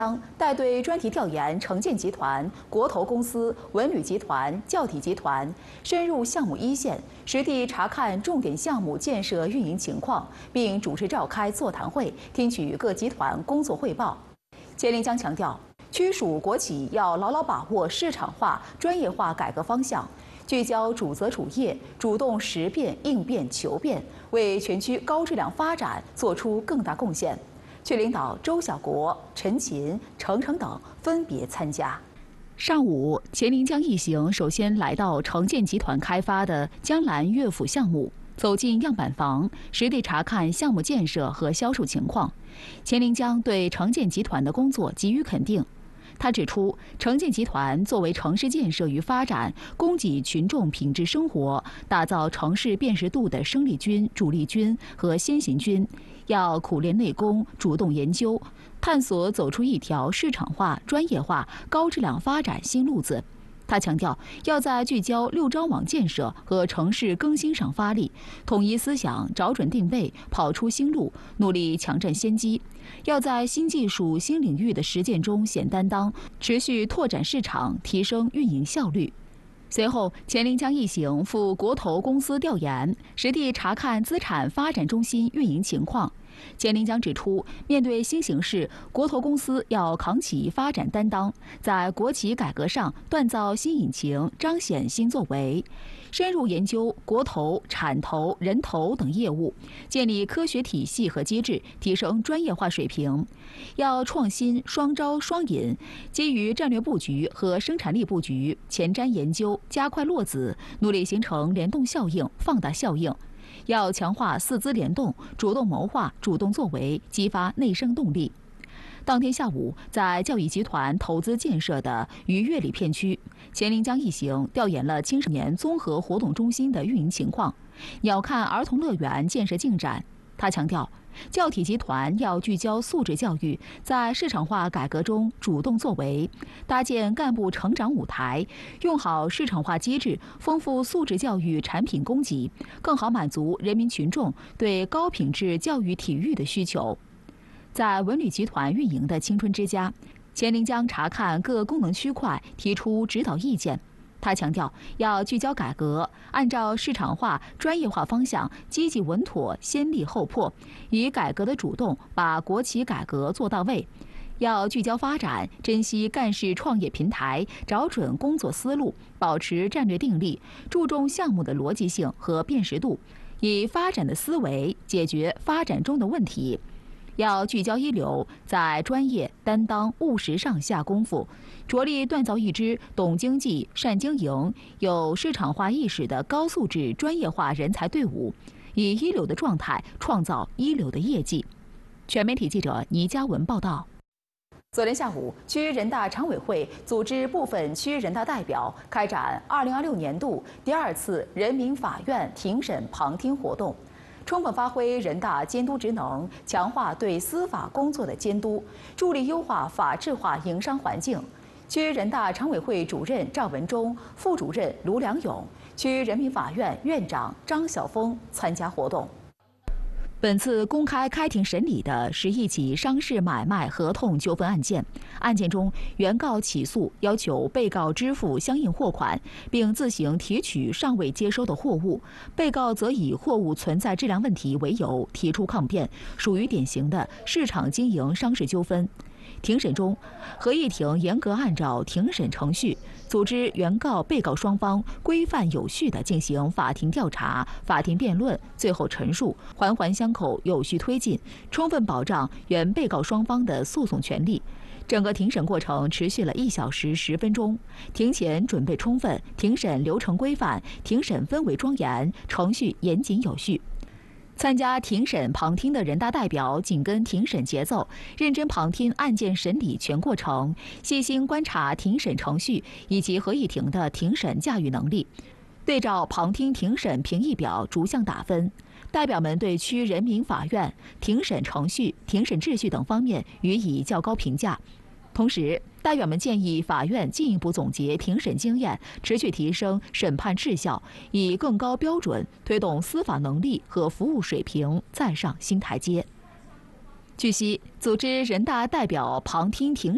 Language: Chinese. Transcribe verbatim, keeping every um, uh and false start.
带队专题调研城建集团、国投公司、文旅集团、教体集团，深入项目一线，实地查看重点项目建设运营情况，并主持召开座谈会，听取各集团工作汇报。钱林江强调，区属国企要牢牢把握市场化、专业化改革方向，聚焦主责主业，主动识变、应变、求变，为全区高质量发展做出更大贡献。区领导周小国、陈勤、程程等分别参加。上午，钱林江一行首先来到城建集团开发的江南乐府项目，走进样板房，实地查看项目建设和销售情况。钱林江对城建集团的工作给予肯定。他指出，城建集团作为城市建设与发展、供给群众品质生活、打造城市辨识度的生力军、主力军和先行军，要苦练内功，主动研究，探索走出一条市场化、专业化、高质量发展新路子。他强调，要在聚焦六张网建设和城市更新上发力，统一思想，找准定位，跑出新路，努力抢占先机。要在新技术、新领域的实践中显担当，持续拓展市场，提升运营效率。随后，钱林江一行赴国投公司调研，实地查看资产发展中心运营情况。钱林江指出，面对新形势，国投公司要扛起发展担当，在国企改革上锻造新引擎，彰显新作为，深入研究国投、产投、人投等业务，建立科学体系和机制，提升专业化水平。要创新双招双引，基于战略布局和生产力布局，前瞻研究，加快落子，努力形成联动效应、放大效应。要强化四资联动，主动谋划、主动作为，激发内生动力。当天下午，在教育集团投资建设的愉悦里片区，钱林江一行调研了青少年综合活动中心的运营情况，鸟瞰儿童乐园建设进展。他强调，教体集团要聚焦素质教育，在市场化改革中主动作为，搭建干部成长舞台，用好市场化机制，丰富素质教育产品供给，更好满足人民群众对高品质教育体育的需求。在文旅集团运营的青春之家，钱林江查看各功能区块，提出指导意见。他强调，要聚焦改革，按照市场化、专业化方向，积极稳妥，先立后破，以改革的主动，把国企改革做到位。要聚焦发展，珍惜干事创业平台，找准工作思路，保持战略定力，注重项目的逻辑性和辨识度，以发展的思维解决发展中的问题。要聚焦一流，在专业、担当、务实上下功夫，着力锻造一支懂经济、善经营、有市场化意识的高素质专业化人才队伍，以一流的状态创造一流的业绩。全媒体记者倪嘉文报道。昨天下午，区人大常委会组织部分区人大代表开展二零二六年度第二次人民法院庭审旁听活动。充分发挥人大监督职能，强化对司法工作的监督，助力优化法治化营商环境。区人大常委会主任赵文忠、副主任卢良勇、区人民法院院长张晓峰参加活动。本次公开开庭审理的是一起商事买卖合同纠纷案件。案件中，原告起诉要求被告支付相应货款，并自行提取尚未接收的货物，被告则以货物存在质量问题为由提出抗辩，属于典型的市场经营商事纠纷。庭审中，合议庭严格按照庭审程序，组织原告、被告双方规范有序地进行法庭调查、法庭辩论，最后陈述，环环相扣，有序推进，充分保障原被告双方的诉讼权利。整个庭审过程持续了一小时十分钟，庭前准备充分，庭审流程规范，庭审氛围庄严，程序严谨有序。参加庭审旁听的人大代表紧跟庭审节奏，认真旁听案件审理全过程，细心观察庭审程序以及合议庭的庭审驾驭能力，对照旁听庭审评议表逐项打分。代表们对区人民法院庭审程序、庭审秩序等方面予以较高评价。同时，代表们建议法院进一步总结庭审经验，持续提升审判质效，以更高标准推动司法能力和服务水平再上新台阶。据悉，组织人大代表旁听庭审